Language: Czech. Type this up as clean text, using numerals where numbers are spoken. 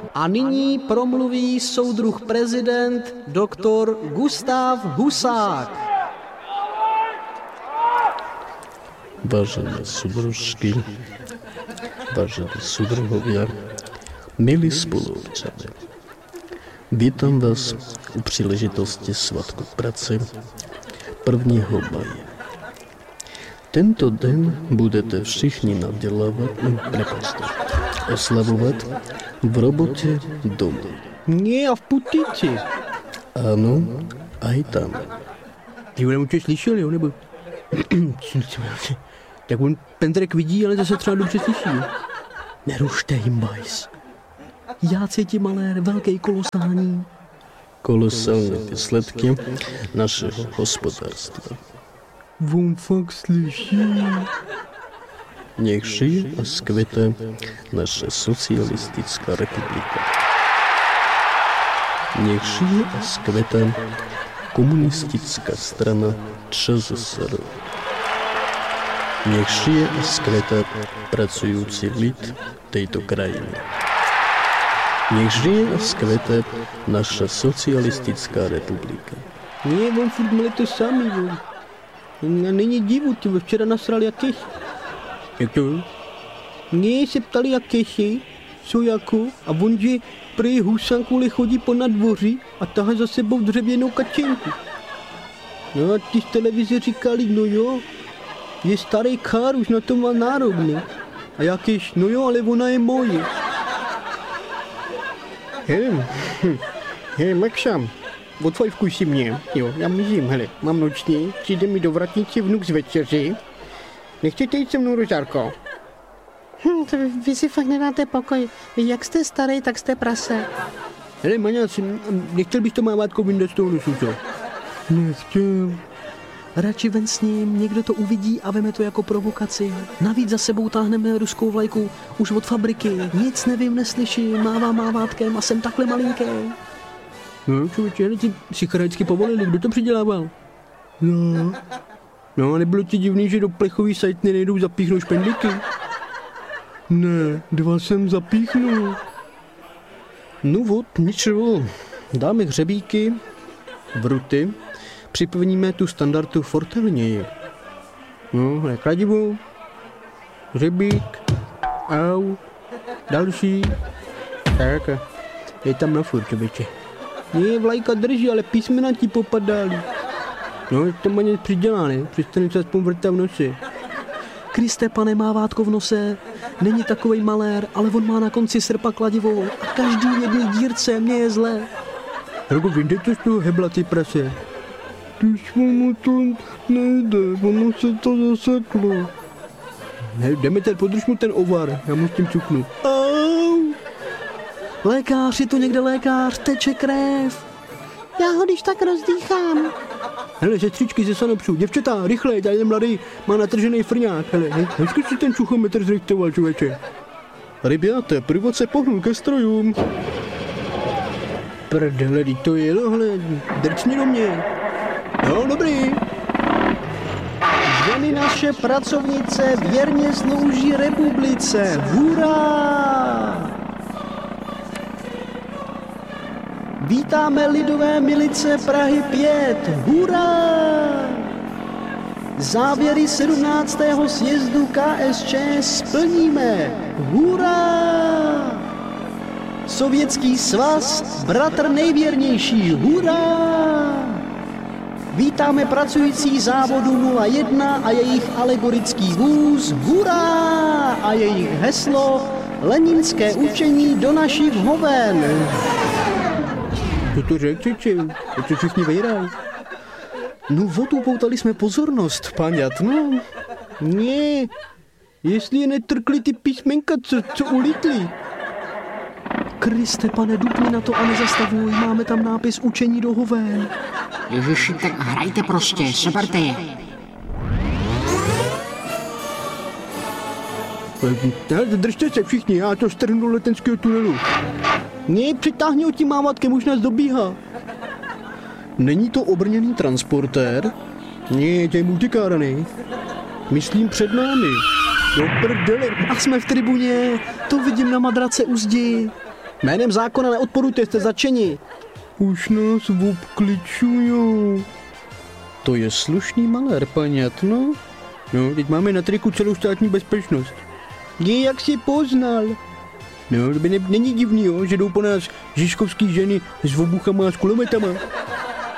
A nyní promluví soudruh prezident doktor Gustav Husák. Vážené súdružky, vážení súdruhovia, milí spoluobčania, vítam vás u príležitosti Svatku práce 1. maja. Tento den budete všichni oslavovať v robote doma. Nie, a v Putici. Áno, aj tam. Ty ho určitě slyšel, jo, nebo? Tak on Pendrek vidí, ale zase třeba dobře slyší. Nerušte jim, bajs. Já cítím malér, velký kolosální. Kolosální výsledky našeho hospodárstva. On fakt slyší. Nech žije a skvete naša socialistická republika. Nech žije a skvete komunistická strana ČSSR. Nech žije a skvete pracujúci lid tejto krajiny. Nech žije a skvete naša socialistická republika. Nie, on furt měli to samý, on. Není divu, ty včera nasral jakých. Jak to? Nie, se ptali jakési, co jako, a on, že prý Husák kvůli chodí po nadvoří a tahá za sebou dřevěnou kačenku. No a ti z televize říkali, no jo, je starý kár, už na to má nárok, ne? A jakýž, no jo, ale ona je moje. Hej, Makšam, odfajfkuj si mě, jo, já mizím, hele, mám noční, přijde mi do vratnice vnuk z večeři. Nechcete jít se mnou, Rožárko? Vy si fakt nedáte pokoj. Vy jak jste starý, tak jste prase. Hele, Maňac, nechtěl bych to mávátko vyndat z toho nosu, co? Nechtěl. Radši ven s ním, někdo to uvidí a veme to jako provokaci. Navíc za sebou táhneme ruskou vlajku už od fabriky. Nic nevím, neslyším, mávám mávátkem a jsem takhle malinký. No, člověče, hele, ti psycharajicky povolili, kdo to přidělával? No, nebylo ti divný, že do plechový sajtny nejdou zapíchnout špendlíky? Ne, 2 jsem zapíchnul. No vod, ničeho. Dáme hřebíky, vruty, připevníme tu standardu fortelněji. No, hle, kladivo, hřebík, au, další. Tak, je tam na furt, člověče. Nie, vlajka drží, ale písmena ti popadaly. No, to má něco přidělané, přestane se aspoň vrtat v nose. Kriste, pane, mávátko v nose, není takovej malér, ale on má na konci srpa kladivo a každý v jedné dírce, mně je zle. Hrgo, vyjde to z toho hebla, ty prase. Když mu to nejde, ono se to zaseklo. Ne, Demeter, podrž mu ten ovar, já mu s tím cuknu. Au! Lékař, je to někde lékař, teče krev. Já ho když tak rozdýchám. Hele, sestřičky ze Sanopřů, děvčata, rychle, tady mladý má natržený frňák. Hele, hezky si ten čuchometr zrechtoval, člověče. Rybiate, průvod se pohnul ke strojům. Prdele, to jelo, hele, drcni do mě. No, dobrý. Ženy naše pracovnice věrně slouží republice. Hurá! Vítáme lidové milice Prahy 5. Hurá! Závěry 17. sjezdu KSČ splníme. Hurá! Sovětský svaz, bratr nejvěrnější. Hurá! Vítáme pracující závodu 01 a jejich alegorický vůz. Hurá! A jejich heslo Leninské učení do našich hoven. Co to řekl, to všichni vejrají. No vodu poutali jsme pozornost, paňat, no. Ne, jestli je netrkli ty písmenka, co ulítli. Kriste, pane, dupni na to a nezastavuj, máme tam nápis učení do hoven. Ježiši, tak hrajte prostě, seberte je. Držte se všichni, já to strhnu do letenského tunelu. Ne, přitáhni ho tím mávátkem, už nás dobíhá. Není to obrněný transportér? Ne, to je multikárny. Myslím před námi. Do prdele. A jsme v tribuně, to vidím na madrace u zdi. Jménem zákona neodporujte, jste začeni. Už nás obkličujou. To je slušný malér, paňat, no. No, teď máme na triku celou státní bezpečnost. Je, jak si poznal. No, to by není divný, jo, že jdou po nás žižkovský ženy s obuchama a s kulometama.